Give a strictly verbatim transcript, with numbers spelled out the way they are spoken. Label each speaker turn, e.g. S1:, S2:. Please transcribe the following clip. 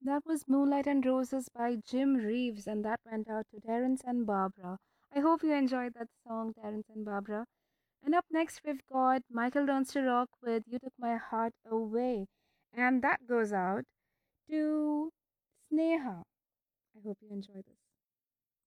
S1: That was Moonlight and Roses by Jim Reeves, and that went out to Terence and Barbara. I hope you enjoyed that song, Terence and Barbara. And up next, we've got Michael Learns to Rock with You Took My Heart Away, and that goes out to Sneha. I hope you enjoy this.